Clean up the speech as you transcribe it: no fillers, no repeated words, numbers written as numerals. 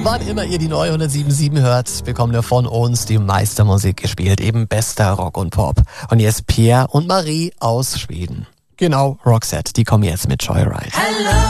Wann immer ihr die neue 107.7 hört, bekommt ihr von uns die Meistermusik gespielt, eben bester Rock und Pop. Und hier ist Pierre und Marie aus Schweden. Genau, Roxette, die kommen jetzt mit Joyride. Hello.